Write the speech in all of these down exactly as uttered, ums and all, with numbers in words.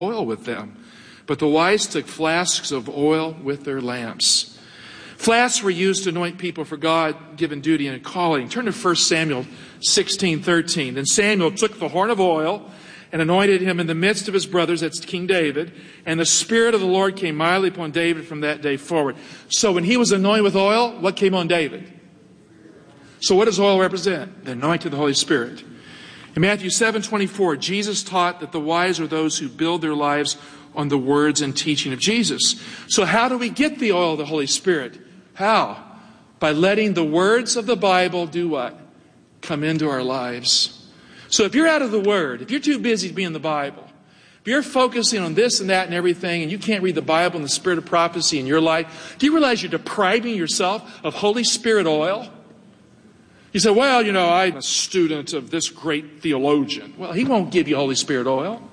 oil with them. But the wise took flasks of oil with their lamps. Flasks were used to anoint people for God-given duty and calling. Turn to First Samuel sixteen thirteen. Then Samuel took the horn of oil and anointed him in the midst of his brothers, that's King David, and the Spirit of the Lord came mightily upon David from that day forward. So when he was anointed with oil, what came on David? So what does oil represent? The anointing of the Holy Spirit. In Matthew seven twenty-four, Jesus taught that the wise are those who build their lives on the words and teaching of Jesus. So how do we get the oil of the Holy Spirit? How? By letting the words of the Bible do what? Come into our lives. So if you're out of the Word, if you're too busy to be in the Bible, if you're focusing on this and that and everything, and you can't read the Bible and the spirit of prophecy in your life, do you realize you're depriving yourself of Holy Spirit oil? You say, well, you know, I'm a student of this great theologian. Well, he won't give you Holy Spirit oil.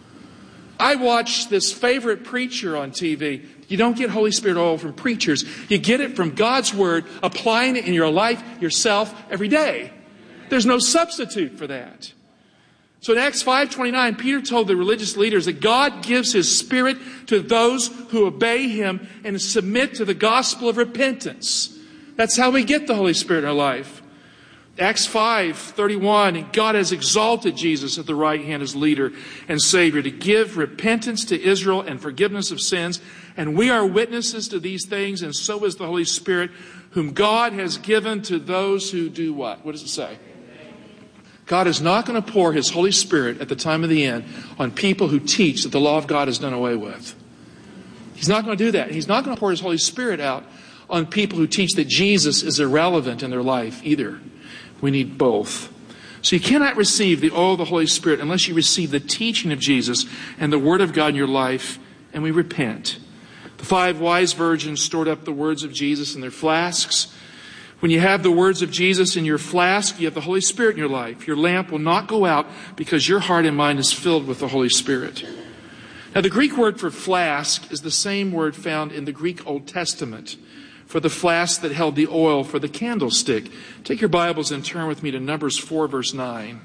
I watch this favorite preacher on T V. You don't get Holy Spirit oil from preachers. You get it from God's Word, applying it in your life, yourself, every day. There's no substitute for that. So in Acts five twenty-nine, Peter told the religious leaders that God gives His Spirit to those who obey Him and submit to the gospel of repentance. That's how we get the Holy Spirit in our life. Acts five thirty-one, God has exalted Jesus at the right hand as leader and Savior to give repentance to Israel and forgiveness of sins. And we are witnesses to these things, and so is the Holy Spirit, whom God has given to those who do what? What does it say? God is not going to pour His Holy Spirit at the time of the end on people who teach that the law of God is done away with. He's not going to do that. He's not going to pour His Holy Spirit out on people who teach that Jesus is irrelevant in their life either. We need both. So you cannot receive the oil of the Holy Spirit unless you receive the teaching of Jesus and the Word of God in your life, and we repent. The five wise virgins stored up the words of Jesus in their flasks. When you have the words of Jesus in your flask, you have the Holy Spirit in your life. Your lamp will not go out because your heart and mind is filled with the Holy Spirit. Now, the Greek word for flask is the same word found in the Greek Old Testament for the flask that held the oil for the candlestick. Take your Bibles and turn with me to Numbers four, verse nine.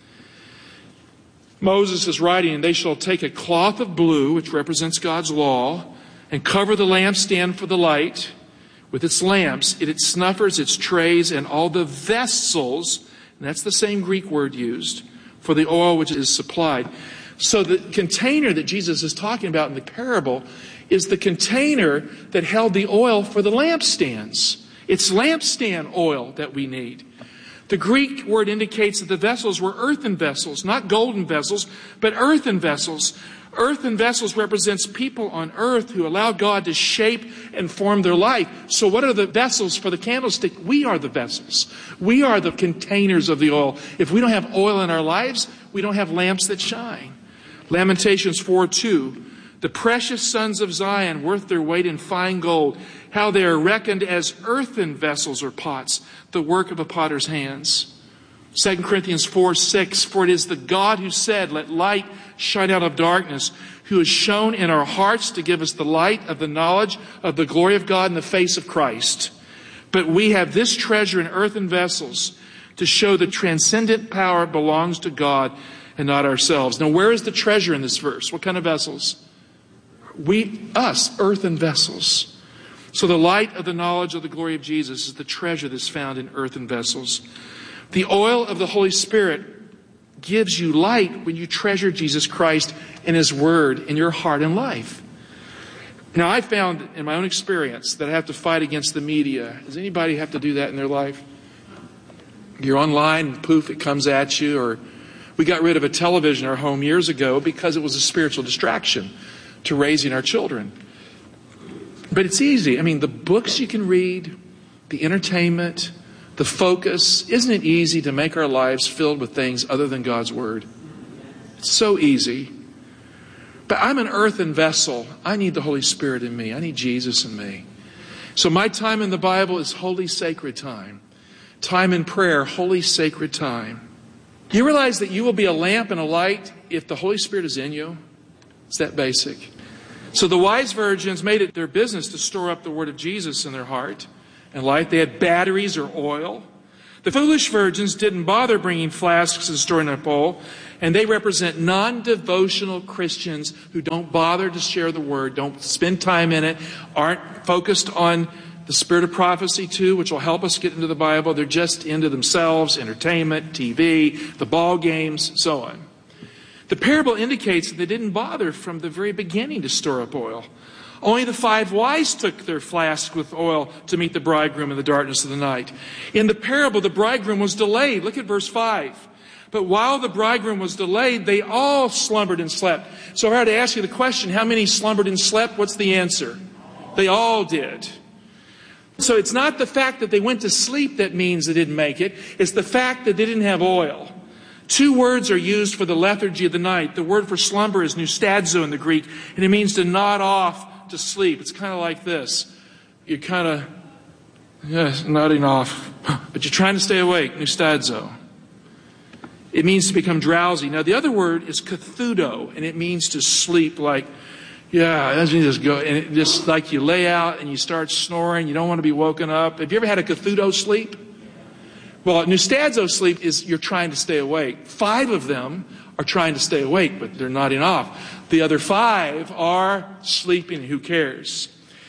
Moses is writing, and they shall take a cloth of blue, which represents God's law, and cover the lampstand for the light with its lamps, its snuffers, its trays, and all the vessels, and that's the same Greek word used, for the oil which is supplied. So the container that Jesus is talking about in the parable is the container that held the oil for the lampstands. It's lampstand oil that we need. The Greek word indicates that the vessels were earthen vessels, not golden vessels, but earthen vessels. Earthen vessels represents people on earth who allow God to shape and form their life. So what are the vessels for the candlestick? We are the vessels. We are the containers of the oil. If we don't have oil in our lives, we don't have lamps that shine. Lamentations four two. The precious sons of Zion, worth their weight in fine gold, how they are reckoned as earthen vessels or pots, the work of a potter's hands. Second Corinthians four six, for it is the God who said, let light shine out of darkness, who has shown in our hearts to give us the light of the knowledge of the glory of God in the face of Christ. But we have this treasure in earthen vessels to show the transcendent power belongs to God and not ourselves. Now, where is the treasure in this verse? What kind of vessels? We, us, earthen vessels. So the light of the knowledge of the glory of Jesus is the treasure that's found in earthen vessels. The oil of the Holy Spirit gives you light when you treasure Jesus Christ and His Word in your heart and life. Now, I found in my own experience that I have to fight against the media. Does anybody have to do that in their life? You're online and poof, it comes at you. Or we got rid of a television in our home years ago because it was a spiritual distraction to raising our children. But it's easy. I mean, the books you can read, the entertainment, the focus. Isn't it easy to make our lives filled with things other than God's Word? It's so easy. But I'm an earthen vessel. I need the Holy Spirit in me. I need Jesus in me. So my time in the Bible is holy, sacred time. Time in prayer, holy, sacred time. Do you realize that you will be a lamp and a light if the Holy Spirit is in you? It's that basic. So the wise virgins made it their business to store up the Word of Jesus in their heart and light. They had batteries or oil. The foolish virgins didn't bother bringing flasks and storing up oil, and they represent non-devotional Christians who don't bother to share the word, don't spend time in it, aren't focused on the spirit of prophecy too, which will help us get into the Bible. They're just into themselves, entertainment, T V, the ball games, so on. The parable indicates that they didn't bother from the very beginning to store up oil. Only the five wise took their flask with oil to meet the bridegroom in the darkness of the night. In the parable, the bridegroom was delayed. Look at verse five. But while the bridegroom was delayed, they all slumbered and slept. So if I had to ask you the question, how many slumbered and slept? What's the answer? They all did. So it's not the fact that they went to sleep that means they didn't make it. It's the fact that they didn't have oil. Two words are used for the lethargy of the night. The word for slumber is nustadzo in the Greek, and it means to nod off to sleep. It's kind of like this. You're kind of yeah, nodding off, but you're trying to stay awake, nustadzo. It means to become drowsy. Now, the other word is kathudo, and it means to sleep like, yeah, doesn't you just go, and it just like you lay out and you start snoring, you don't want to be woken up. Have you ever had a kathudo sleep? Well, nustadzo sleep is you're trying to stay awake. Five of them are trying to stay awake, but they're nodding off. The other five are sleeping. Who cares?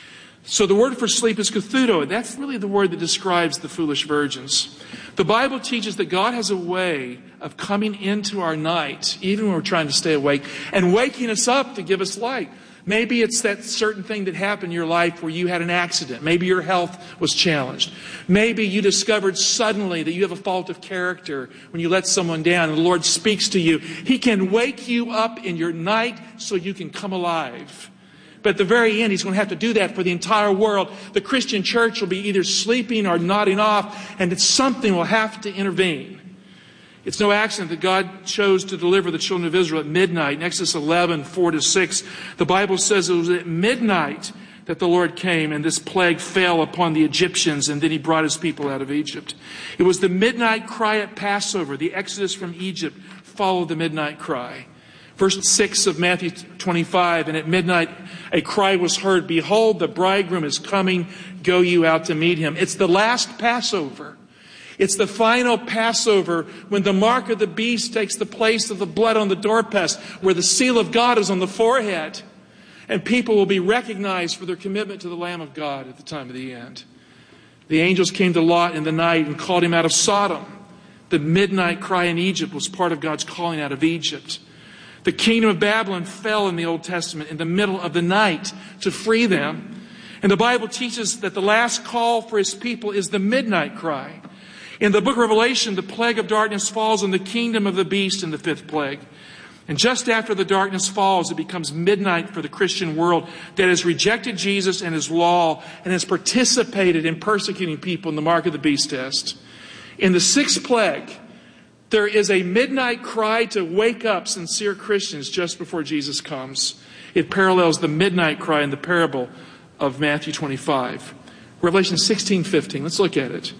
So the word for sleep is kathudo, and that's really the word that describes the foolish virgins. The Bible teaches that God has a way of coming into our night, even when we're trying to stay awake, and waking us up to give us light. Maybe it's that certain thing that happened in your life where you had an accident. Maybe your health was challenged. Maybe you discovered suddenly that you have a fault of character when you let someone down and the Lord speaks to you. He can wake you up in your night so you can come alive. But at the very end, He's going to have to do that for the entire world. The Christian church will be either sleeping or nodding off, and it's something will have to intervene. It's no accident that God chose to deliver the children of Israel at midnight. In Exodus eleven, four to six, the Bible says it was at midnight that the Lord came and this plague fell upon the Egyptians, and then He brought His people out of Egypt. It was the midnight cry at Passover. The exodus from Egypt followed the midnight cry. Verse six of Matthew twenty-five, and at midnight a cry was heard, "Behold, the bridegroom is coming, go you out to meet him." It's the last Passover. It's the final Passover when the mark of the beast takes the place of the blood on the doorpost, where the seal of God is on the forehead. And people will be recognized for their commitment to the Lamb of God at the time of the end. The angels came to Lot in the night and called him out of Sodom. The midnight cry in Egypt was part of God's calling out of Egypt. The kingdom of Babylon fell in the Old Testament in the middle of the night to free them. And the Bible teaches that the last call for His people is the midnight cry. In the book of Revelation, the plague of darkness falls on the kingdom of the beast in the fifth plague. And just after the darkness falls, it becomes midnight for the Christian world that has rejected Jesus and His law and has participated in persecuting people in the mark of the beast test. In the sixth plague, there is a midnight cry to wake up sincere Christians just before Jesus comes. It parallels the midnight cry in the parable of Matthew twenty-five. Revelation sixteen fifteen. Let's look at it.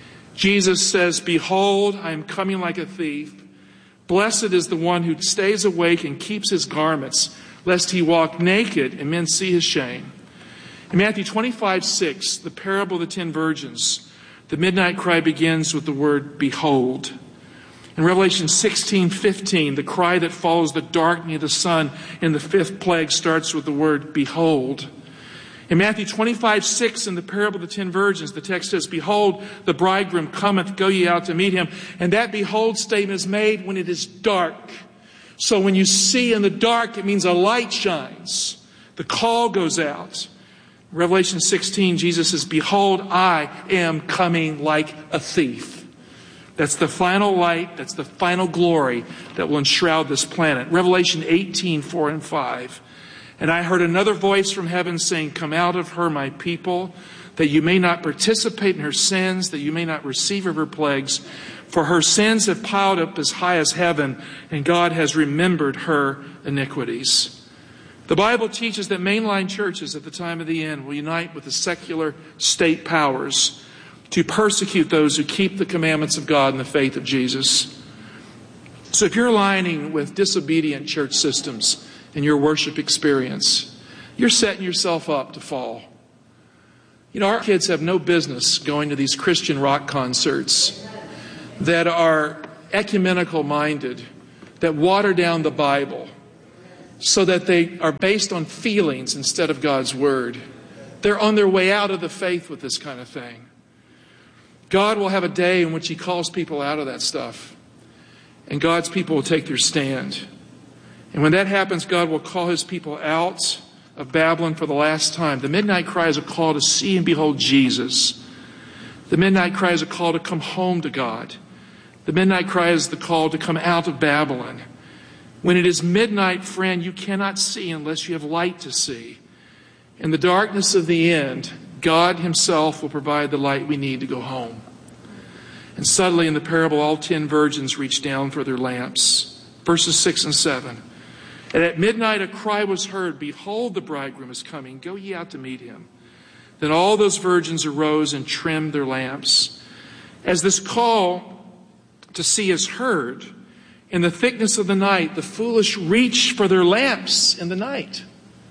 Jesus says, "Behold, I am coming like a thief. Blessed is the one who stays awake and keeps his garments, lest he walk naked and men see his shame." In Matthew twenty-five six, the parable of the ten virgins, the midnight cry begins with the word "behold." In Revelation sixteen fifteen, the cry that follows the darkening of the sun in the fifth plague starts with the word "behold." In Matthew twenty-five six, in the parable of the ten virgins, the text says, "Behold, the bridegroom cometh, go ye out to meet him." And that "behold" statement is made when it is dark. So when you see in the dark, it means a light shines. The call goes out. In Revelation sixteen, Jesus says, "Behold, I am coming like a thief." That's the final light, that's the final glory that will enshroud this planet. Revelation eighteen, four and five. "And I heard another voice from heaven saying, Come out of her, my people, that you may not participate in her sins, that you may not receive of her plagues. For her sins have piled up as high as heaven, and God has remembered her iniquities." The Bible teaches that mainline churches at the time of the end will unite with the secular state powers to persecute those who keep the commandments of God and the faith of Jesus. So if you're aligning with disobedient church systems in your worship experience, you're setting yourself up to fall. You know, our kids have no business going to these Christian rock concerts that are ecumenical minded, that water down the Bible so that they are based on feelings instead of God's Word. They're on their way out of the faith with this kind of thing. God will have a day in which He calls people out of that stuff. And God's people will take their stand. And when that happens, God will call His people out of Babylon for the last time. The midnight cry is a call to see and behold Jesus. The midnight cry is a call to come home to God. The midnight cry is the call to come out of Babylon. When it is midnight, friend, you cannot see unless you have light to see. In the darkness of the end, God Himself will provide the light we need to go home. And suddenly in the parable, all ten virgins reached down for their lamps. Verses six and seven. And at midnight a cry was heard, "Behold, the bridegroom is coming. Go ye out to meet him." Then all those virgins arose and trimmed their lamps. As this call to see is heard, in the thickness of the night, the foolish reach for their lamps in the night.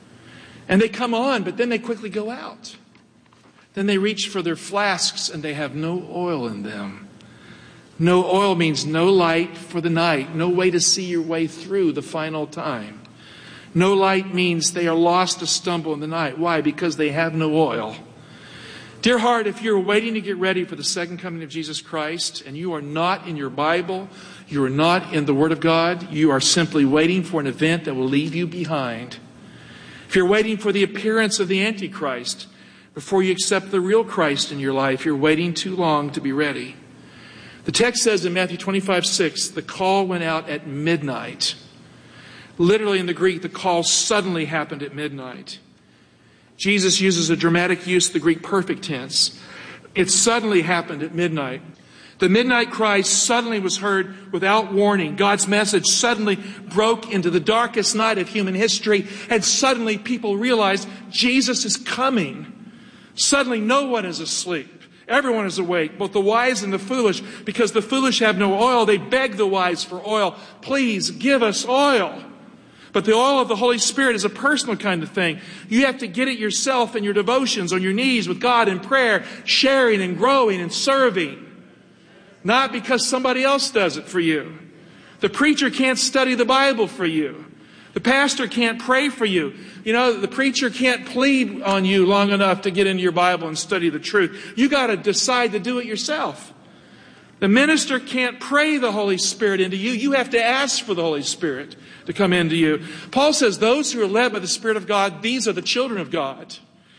And they come on, but then they quickly go out. Then they reach for their flasks and they have no oil in them. No oil means no light for the night, no way to see your way through the final time. No light means they are lost to stumble in the night. Why? Because they have no oil. Dear heart, if you're waiting to get ready for the second coming of Jesus Christ and you are not in your Bible, you are not in the Word of God, you are simply waiting for an event that will leave you behind. If you're waiting for the appearance of the Antichrist before you accept the real Christ in your life, you're waiting too long to be ready. The text says in Matthew twenty-five six, the call went out at midnight. Literally in the Greek, the call suddenly happened at midnight. Jesus uses a dramatic use of the Greek perfect tense. It suddenly happened at midnight. The midnight cry suddenly was heard without warning. God's message suddenly broke into the darkest night of human history, and suddenly people realized Jesus is coming. Suddenly no one is asleep. Everyone is awake, both the wise and the foolish. Because the foolish have no oil, they beg the wise for oil. Please give us oil. But the oil of the Holy Spirit is a personal kind of thing. You have to get it yourself in your devotions, on your knees with God in prayer, sharing and growing and serving. Not because somebody else does it for you. The preacher can't study the Bible for you. The pastor can't pray for you. You know, the preacher can't plead on you long enough to get into your Bible and study the truth. You got to decide to do it yourself. The minister can't pray the Holy Spirit into you. You have to ask for the Holy Spirit to come into you. Paul says those who are led by the Spirit of God, these are the children of God.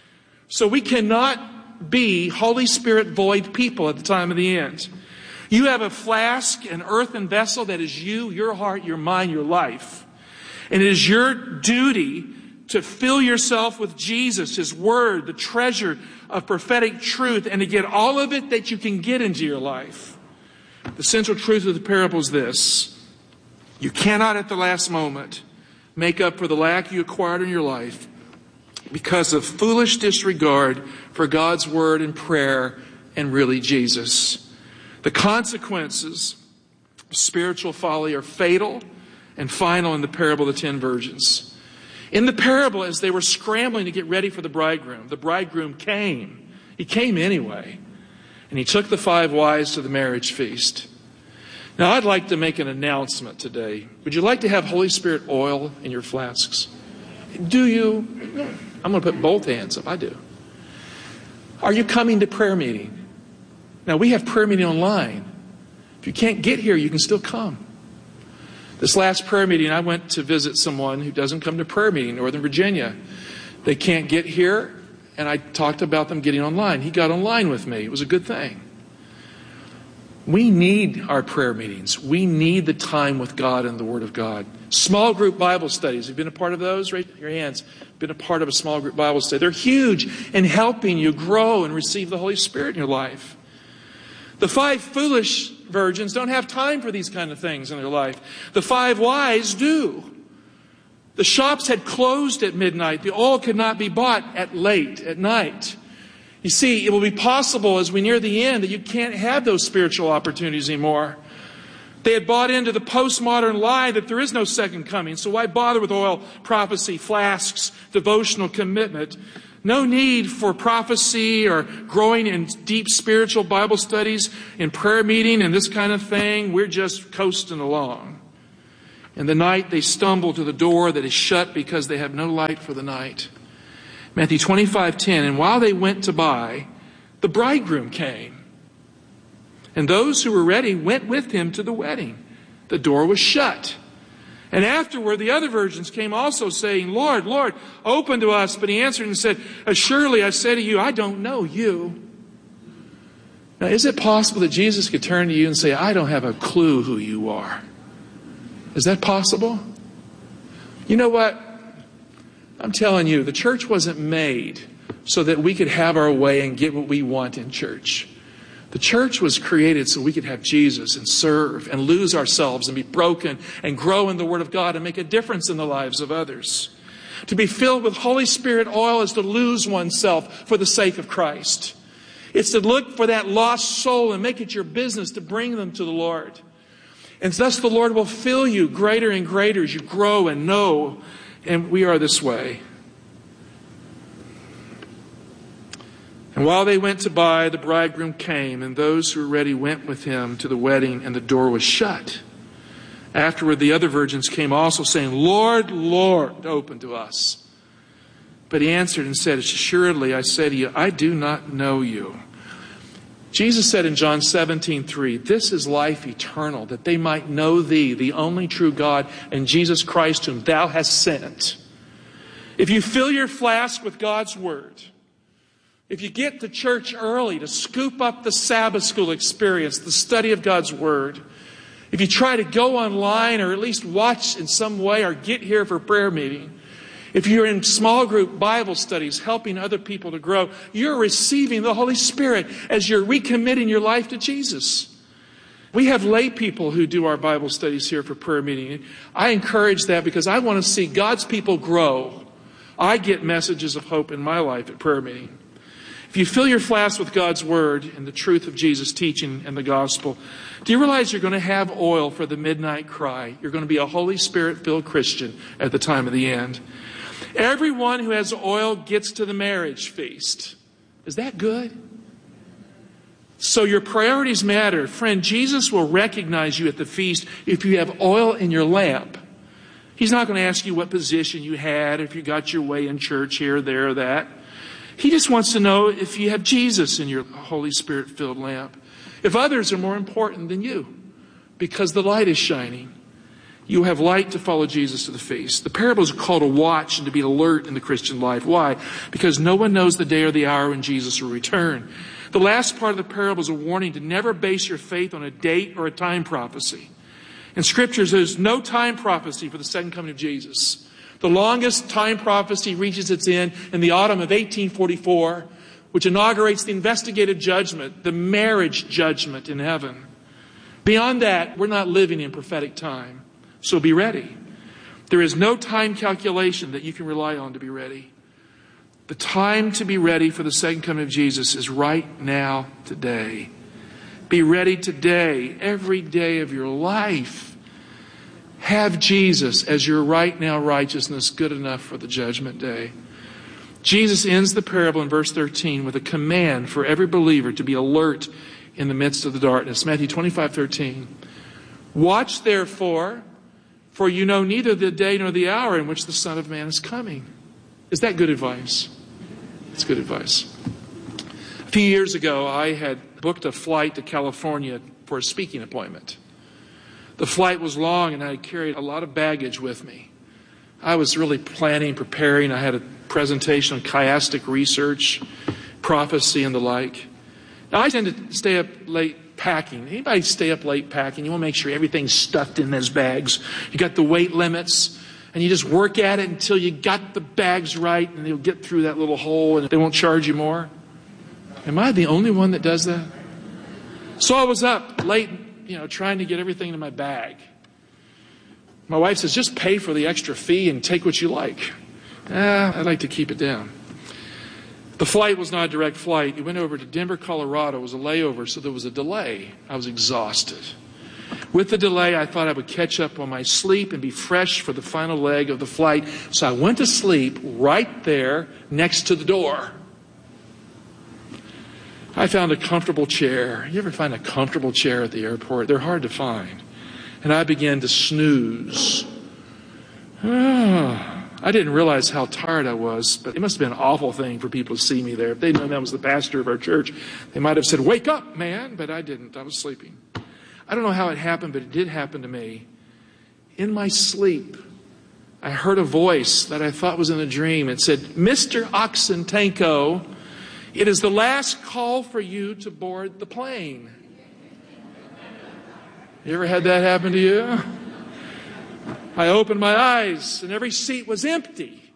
So we cannot be Holy Spirit void people at the time of the end. You have a flask, an earthen vessel that is you, your heart, your mind, your life. And it is your duty to fill yourself with Jesus, His Word, the treasure of prophetic truth, and to get all of it that you can get into your life. The central truth of the parable is this. You cannot at the last moment make up for the lack you acquired in your life because of foolish disregard for God's Word and prayer and really Jesus. The consequences of spiritual folly are fatal and final in the parable of the ten virgins. In the parable, as they were scrambling to get ready for the bridegroom, the bridegroom came. He came anyway. And he took the five wise to the marriage feast. Now, I'd like to make an announcement today. Would you like to have Holy Spirit oil in your flasks? Do you? I'm going to put both hands up. I do. Are you coming to prayer meeting? Now, we have prayer meeting online. If you can't get here, you can still come. This last prayer meeting, I went to visit someone who doesn't come to prayer meeting in Northern Virginia. They can't get here, and I talked about them getting online. He got online with me. It was a good thing. We need our prayer meetings. We need the time with God and the Word of God. Small group Bible studies. Have you been a part of those? Raise your hands. Been a part of a small group Bible study. They're huge in helping you grow and receive the Holy Spirit in your life. The five foolish virgins don't have time for these kind of things in their life. The five wise do. The shops had closed at midnight. The oil could not be bought at late, at night. You see, it will be possible as we near the end that you can't have those spiritual opportunities anymore. They had bought into the postmodern lie that there is no second coming. So why bother with oil, prophecy, flasks, devotional commitment? No need for prophecy or growing in deep spiritual Bible studies and prayer meeting and this kind of thing. We're just coasting along. In the night they stumble to the door that is shut because they have no light for the night. Matthew twenty-five ten, and while they went to buy, the bridegroom came. And those who were ready went with him to the wedding. The door was shut. And afterward, the other virgins came also, saying, Lord, Lord, open to us. But he answered and said, Assuredly, I say to you, I don't know you. Now, is it possible that Jesus could turn to you and say, I don't have a clue who you are? Is that possible? You know what? I'm telling you, the church wasn't made so that we could have our way and get what we want in church. The church was created so we could have Jesus and serve and lose ourselves and be broken and grow in the Word of God and make a difference in the lives of others. To be filled with Holy Spirit oil is to lose oneself for the sake of Christ. It's to look for that lost soul and make it your business to bring them to the Lord. And thus the Lord will fill you greater and greater as you grow and know. And we are this way. And while they went to buy, the bridegroom came, and those who were ready went with him to the wedding, and the door was shut. Afterward, the other virgins came also, saying, Lord, Lord, open to us. But he answered and said, Assuredly, I say to you, I do not know you. Jesus said in John seventeen three, This is life eternal, that they might know thee, the only true God, and Jesus Christ, whom thou hast sent. If you fill your flask with God's Word, if you get to church early to scoop up the Sabbath school experience, the study of God's Word, if you try to go online or at least watch in some way or get here for prayer meeting, if you're in small group Bible studies helping other people to grow, you're receiving the Holy Spirit as you're recommitting your life to Jesus. We have lay people who do our Bible studies here for prayer meeting. I encourage that because I want to see God's people grow. I get messages of hope in my life at prayer meeting. If you fill your flask with God's Word and the truth of Jesus' teaching and the gospel, do you realize you're going to have oil for the midnight cry? You're going to be a Holy Spirit-filled Christian at the time of the end. Everyone who has oil gets to the marriage feast. Is that good? So your priorities matter. Friend, Jesus will recognize you at the feast if you have oil in your lamp. He's not going to ask you what position you had, if you got your way in church here, there, or that. He just wants to know if you have Jesus in your Holy Spirit-filled lamp. If others are more important than you, because the light is shining. You have light to follow Jesus to the feast. The parables are called to watch and to be alert in the Christian life. Why? Because no one knows the day or the hour when Jesus will return. The last part of the parable is a warning to never base your faith on a date or a time prophecy. In Scriptures, there's no time prophecy for the second coming of Jesus. The longest time prophecy reaches its end in the autumn of eighteen forty-four, which inaugurates the investigative judgment, the marriage judgment in heaven. Beyond that, we're not living in prophetic time. So be ready. There is no time calculation that you can rely on to be ready. The time to be ready for the second coming of Jesus is right now, today. Be ready today, every day of your life. Have Jesus as your right now righteousness good enough for the judgment day. Jesus ends the parable in verse thirteen with a command for every believer to be alert in the midst of the darkness. Matthew twenty-five thirteen. Watch therefore, for you know neither the day nor the hour in which the Son of Man is coming. Is that good advice? It's good advice. A few years ago, I had booked a flight to California for a speaking appointment. The flight was long and I carried a lot of baggage with me. I was really planning, preparing. I had a presentation on chiastic research, prophecy, and the like. Now, I tend to stay up late packing. Anybody stay up late packing? You want to make sure everything's stuffed in those bags. You got the weight limits, and you just work at it until you got the bags right, and they'll get through that little hole, and they won't charge you more. Am I the only one that does that? So I was up late, you know, trying to get everything in my bag. My wife says, just pay for the extra fee and take what you like. Ah, I'd like to keep it down. The flight was not a direct flight. It went over to Denver, Colorado. It was a layover, so there was a delay. I was exhausted. With the delay, I thought I would catch up on my sleep and be fresh for the final leg of the flight. So I went to sleep right there next to the door. I found a comfortable chair. You ever find a comfortable chair at the airport? They're hard to find. And I began to snooze. Oh, I didn't realize how tired I was, but it must have been an awful thing for people to see me there. If they'd known I was the pastor of our church, they might have said, "Wake up, man," but I didn't. I was sleeping. I don't know how it happened, but it did happen to me. In my sleep, I heard a voice that I thought was in a dream. It said, "Mister Oxentenko, it is the last call for you to board the plane." You ever had that happen to you? I opened my eyes and every seat was empty.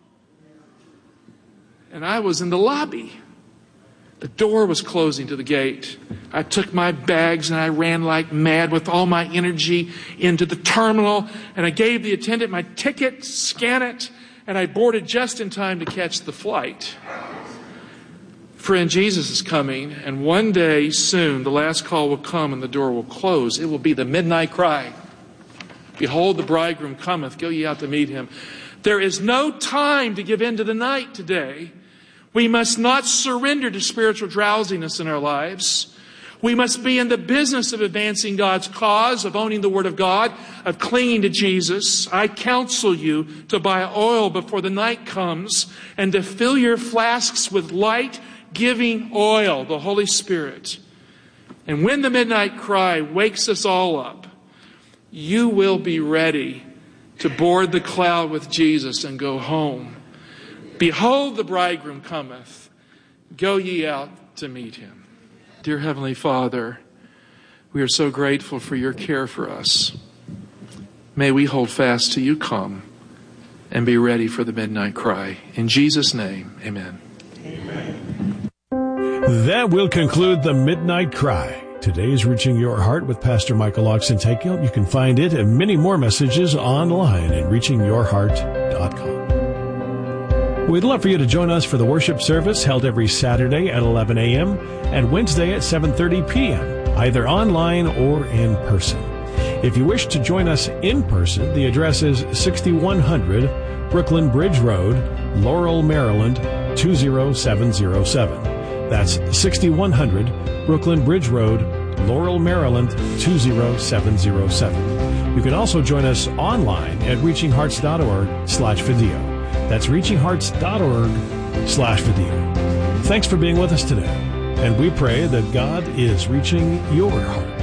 And I was in the lobby. The door was closing to the gate. I took my bags and I ran like mad with all my energy into the terminal. And I gave the attendant my ticket, scan it, and I boarded just in time to catch the flight. Friend, Jesus is coming, and one day soon the last call will come and the door will close. It will be the midnight cry. "Behold, the bridegroom cometh, go ye out to meet him." There is no time to give in to the night today. We must not surrender to spiritual drowsiness in our lives. We must be in the business of advancing God's cause, of owning the Word of God, of clinging to Jesus. I counsel you to buy oil before the night comes and to fill your flasks with light-giving oil, the Holy Spirit. And when the midnight cry wakes us all up, you will be ready to board the cloud with Jesus and go home. "Behold, the bridegroom cometh. Go ye out to meet him." Dear Heavenly Father, we are so grateful for your care for us. May we hold fast till you come and be ready for the midnight cry. In Jesus' name, amen. Amen. That will conclude the Midnight Cry. Today's Reaching Your Heart with Pastor Michael Oxentenko. You can find it and many more messages online at reaching your heart dot com. We'd love for you to join us for the worship service held every Saturday at eleven a.m. and Wednesday at seven thirty p.m., either online or in person. If you wish to join us in person, the address is sixty-one hundred Brooklyn Bridge Road, Laurel, Maryland, two zero seven zero seven. That's sixty-one hundred Brooklyn Bridge Road, Laurel, Maryland, two zero seven zero seven. You can also join us online at reaching hearts dot org slash video. That's reaching hearts dot org slash video. Thanks for being with us today, and we pray that God is reaching your heart.